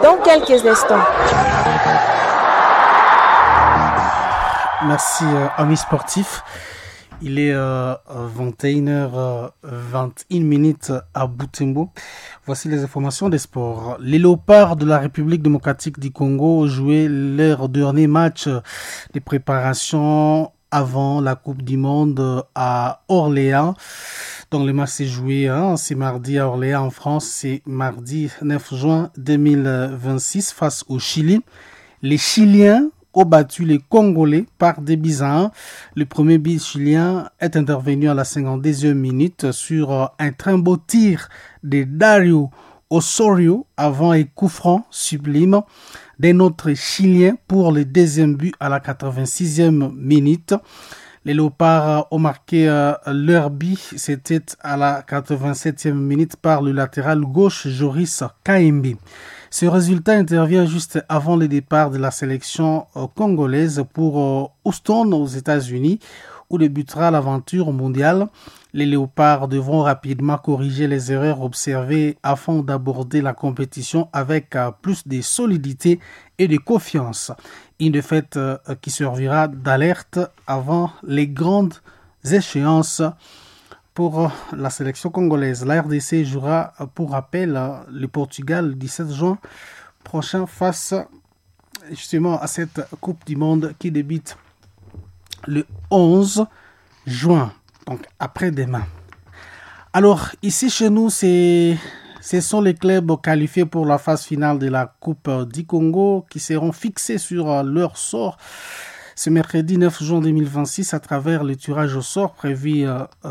dans quelques instants. Merci, amis sportifs. Il est 21h21 à Butembo. Voici les informations des sports. Les Léopards de la République démocratique du Congo ont joué leur dernier match de préparation avant la Coupe du Monde à Orléans. Donc le match s'est joué, c'est mardi à Orléans en France, c'est mardi 9 juin 2026 face au Chili. Les Chiliens ont battu les Congolais par 2-1. Le premier but chilien est intervenu à la 52e minute sur un très beau tir de Dario Osorio avant un coup franc sublime d'un autre Chilien pour le deuxième but à la 86e minute. Les Léopards ont marqué leur but, c'était à la 87e minute par le latéral gauche Joris Kaimbi. Ce résultat intervient juste avant le départ de la sélection congolaise pour Houston aux États-Unis, où débutera l'aventure mondiale. Les Léopards devront rapidement corriger les erreurs observées afin d'aborder la compétition avec plus de solidité et de confiance. Une défaite qui servira d'alerte avant les grandes échéances pour la sélection congolaise. La RDC jouera, pour rappel, le Portugal le 17 juin prochain face justement à cette Coupe du Monde qui débute le 11 juin, donc après-demain. Alors, ici chez nous, ce sont les clubs qualifiés pour la phase finale de la Coupe du Congo qui seront fixés sur leur sort ce mercredi 9 juin 2026 à travers le tirage au sort prévu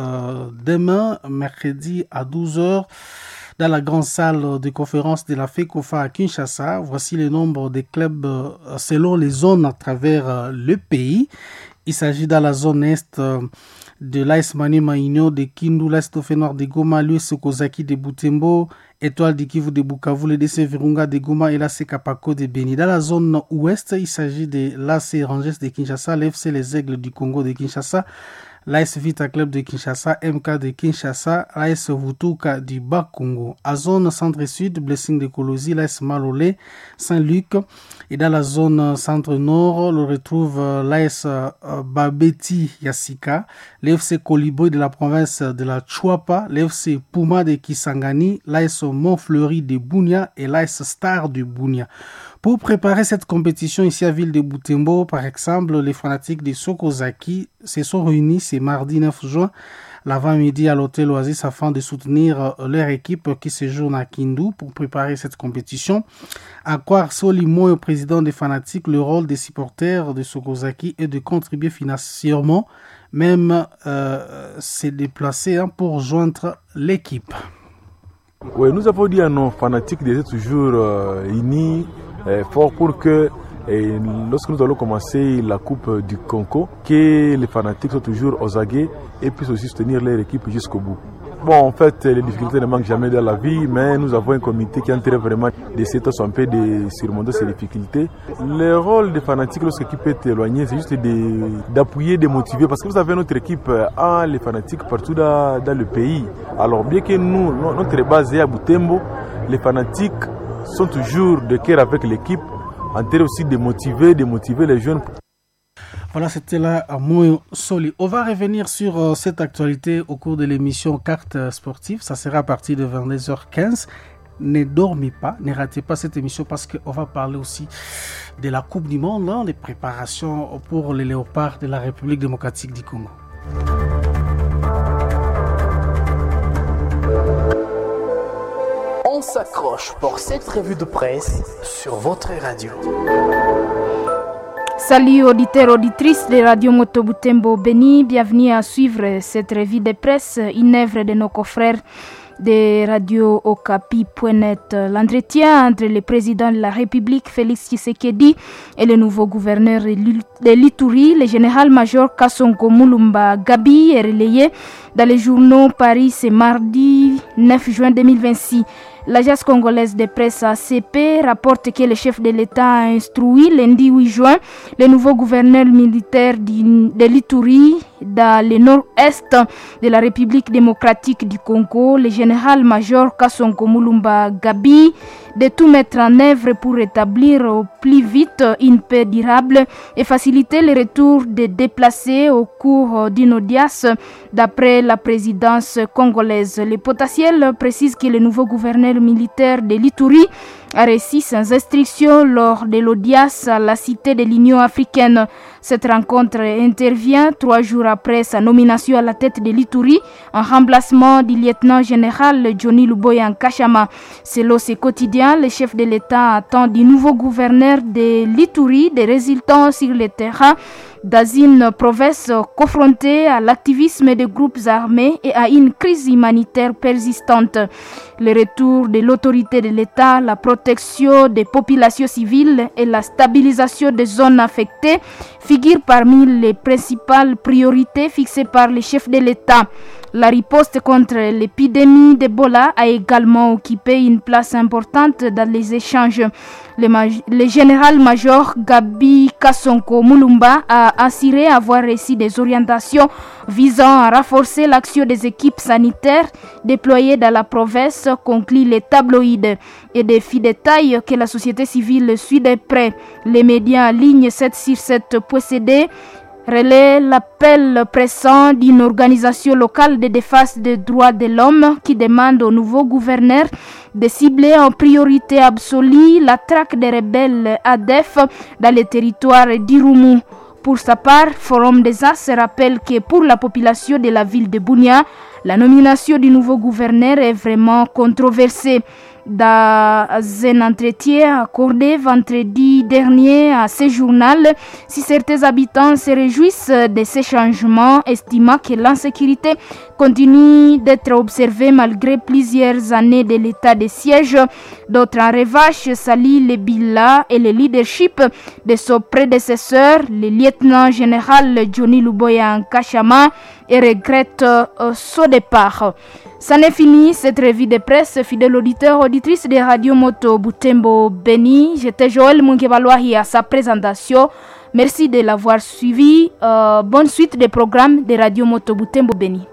demain, mercredi à 12h dans la grande salle de conférence de la FECOFA à Kinshasa. Voici le nombre de clubs selon les zones à travers le pays. Il s'agit dans la zone est de l'AS Maniema Union de Kindu, l'AS Tofenor de Goma, l'US Kozaki de Butembo, Étoile de Kivu de Bukavu, le DC Virunga de Goma et l'AS Kapako de Beni. Dans la zone ouest, il s'agit de l'AS Rangers de Kinshasa, l'FC Les Aigles du Congo de Kinshasa, l'AS Vita Club de Kinshasa, MK de Kinshasa, l'AS Vutuka du Bas-Congo. À zone centre-sud, Blessing de Kolosi, l'AS Malolé, Saint-Luc. Et dans la zone centre-nord, on retrouve l'AS Babeti Yassika, l'FC Koliboy de la province de la Chouapa, l'FC Puma de Kisangani, l'AS Montfleury de Bunia et l'AS Star de Bunia. Pour préparer cette compétition ici à Ville de Butembo, par exemple, les fanatiques de Sokozaki se sont réunis ce mardi 9 juin l'avant-midi à l'hôtel Oasis afin de soutenir leur équipe qui séjourne à Kindu pour préparer cette compétition. À croire Solimo, au président des fanatiques, le rôle des supporters de Sokozaki est de contribuer financièrement, même se déplacer pour joindre l'équipe. Oui, nous avons dit à nos fanatiques d'être toujours unis, fort pour que lorsque nous allons commencer la Coupe du Congo, que les fanatiques soient toujours aux aguets et puissent aussi soutenir leur équipe jusqu'au bout. Bon, en fait, les difficultés ne manquent jamais dans la vie, mais nous avons un comité qui est en train vraiment d'essayer de surmonter ces difficultés. Le rôle des fanatiques lorsque l'équipe est éloignée, c'est juste d'appuyer, de motiver, parce que vous savez, notre équipe a les fanatiques partout dans le pays. Alors, bien que nous, notre base est à Butembo, les fanatiques sont toujours de cœur avec l'équipe, en train aussi de motiver les jeunes. Voilà, c'était là Moyo Soli. On va revenir sur cette actualité au cours de l'émission Carte Sportive. Ça sera à partir de 22h15. Ne dormez pas, ne ratez pas cette émission parce qu'on va parler aussi de la Coupe du Monde, des préparations pour les Léopards de la République démocratique du Congo. On s'accroche pour cette revue de presse sur votre radio. Salut auditeurs, auditrices de Radio Moto Butembo Beni, bienvenue à suivre cette revue de presse, une œuvre de nos confrères de Radio Okapi.net. L'entretien entre le président de la République, Félix Tshisekedi, et le nouveau gouverneur de l'Ituri, le général-major Kassongo Mulumba Gabi, est relayé dans les journaux Paris ce mardi 9 juin 2026. L'agence congolaise de presse ACP rapporte que le chef de l'État a instruit lundi 8 juin le nouveau gouverneur militaire de l'Ituri dans le nord-est de la République démocratique du Congo, le général-major Kassongo Mulumba Gabi, de tout mettre en œuvre pour rétablir au plus vite une paix durable et faciliter le retour des déplacés au cours d'une audience d'après la présidence congolaise. Le potentiel précise que le nouveau gouverneur militaire de l'Ituri a reçu sans instruction lors de l'audience à la Cité de l'Union africaine. Cette rencontre intervient 3 jours après sa nomination à la tête de l'Ituri en remplacement du lieutenant-général Johnny Luboya Nkashama. Selon ses quotidiens, le chef de l'État attend du nouveau gouverneur de l'Ituri des résultats sur le terrain dans une province confrontée à l'activisme des groupes armés et à une crise humanitaire persistante. Le retour de l'autorité de l'État, la protection des populations civiles et la stabilisation des zones affectées figurent parmi les principales priorités fixées par le chef de l'État. La riposte contre l'épidémie d'Ebola a également occupé une place importante dans les échanges. Le général-major Gabi Kasonko Mulumba a assuré avoir reçu des orientations visant à renforcer l'action des équipes sanitaires déployées dans la province, conclut les tabloïds, et des faits détails que la société civile suit de près. Les médias en ligne 7sur7 possédés relaie l'appel pressant d'une organisation locale de défense des droits de l'homme qui demande au nouveau gouverneur de cibler en priorité absolue la traque des rebelles ADF dans les territoires d'Irumu. Pour sa part, Forum des As rappelle que pour la population de la ville de Bunia, la nomination du nouveau gouverneur est vraiment controversée. Dans un entretien accordé vendredi dernier à ce journal, si certains habitants se réjouissent de ces changements, estimant que l'insécurité continue d'être observée malgré plusieurs années de l'état de siège, d'autres en revanche saluent le bilan et le leadership de son prédécesseur, le lieutenant-général Johnny Luboya Nkashama, et regrettent son départ. Ça n'est fini, cette revue de presse, fidèle auditeur, auditrice de Radio Moto Butembo Beni. J'étais Joël Munkebalwahi à sa présentation. Merci de l'avoir suivi. Bonne suite des programmes de Radio Moto Butembo Beni.